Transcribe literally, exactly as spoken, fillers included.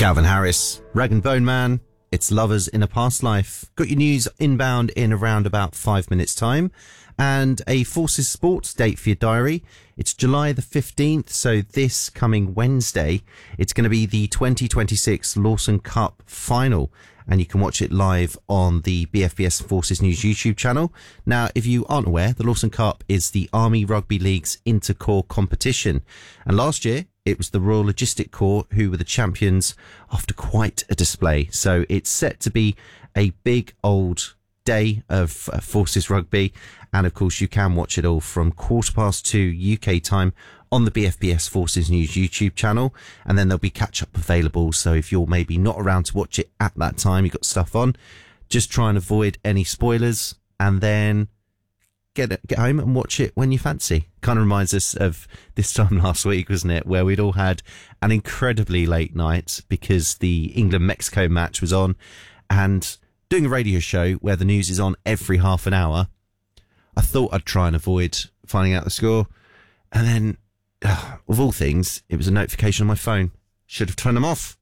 Calvin Harris, Rag and Bone Man, it's Lovers in a Past Life. Got your news inbound in around about five minutes time, and a Forces Sports date for your diary. It's July the fifteenth, so this coming Wednesday, it's going to be the twenty twenty-six Lawson Cup final, and you can watch it live on the B F B S Forces News YouTube channel. Now, if you aren't aware, the Lawson Cup is the Army Rugby League's inter-corps competition, and last year it was the Royal Logistic Corps who were the champions after quite a display. So it's set to be a big old day of uh, Forces Rugby, and of course you can watch it all from quarter past two U K time on the B F B S Forces News YouTube channel, and then there'll be catch-up available, so if you're maybe not around to watch it at that time, you've got stuff on, just try and avoid any spoilers, and then get get home and watch it when you fancy. Kind of reminds us of this time last week, wasn't it, where we'd all had an incredibly late night because the England-Mexico match was on, and doing a radio show where the news is on every half an hour, I thought I'd try and avoid finding out the score, and then, uh, of all things, it was a notification on my phone. Should have turned them off.